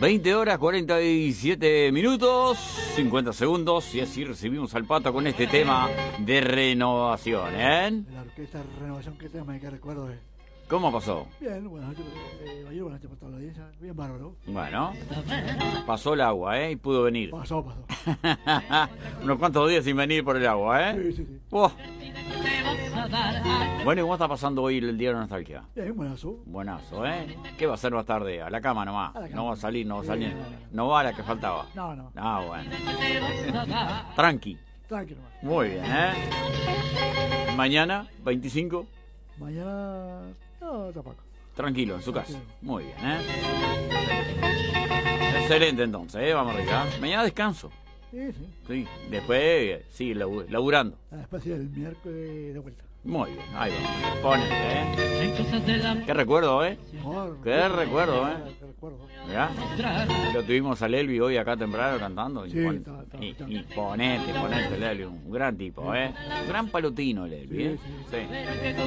20 horas, 47 minutos, 50 segundos. Y así recibimos al Pato con este tema de renovación, ¿eh? La orquesta de renovación, qué tema y qué recuerdo es. ¿Cómo pasó? Bien, buenas noches, buenas noches por toda la audiencia. Bien bárbaro. Bueno, pasó el agua, ¿eh? Y pudo venir. Pasó. Unos cuantos días sin venir por el agua, ¿eh? Sí. Oh. Bueno, ¿y cómo está pasando hoy el día de la nostalgia? Bien, buenazo. Buenazo, ¿eh? ¿Qué va a hacer más tarde? A la cama nomás. A la cama. No va a salir, no va a salir. Sí, No va a la que faltaba. No. Ah, bueno. Tranqui. Tranquilo, man. Muy bien, ¿eh? Mañana, 25, Mañana. No, tampoco. tranquilo, en su casa. Sí. Muy bien, ¿eh? Excelente, entonces, ¿eh? Vamos arriba. Mañana descanso. Sí. Sí. Después, sí, laburando. Después sí, el miércoles de vuelta. Muy bien, ahí vamos. Ponete, ¿eh? Qué recuerdo, ¿eh? Qué recuerdo, ¿eh? Qué recuerdo. ¿Ya? Lo tuvimos al Elvi hoy acá temprano cantando. Sí, está. Y ponete el Elvi, un gran tipo, ¿eh? Un gran palutino el Elvi, ¿eh? Sí. Sí.